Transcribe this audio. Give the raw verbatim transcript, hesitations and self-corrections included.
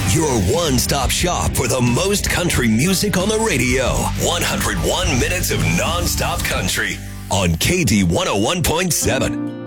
Your one-stop shop for the most country music on the radio. one hundred one minutes of non-stop country on K D one oh one point seven.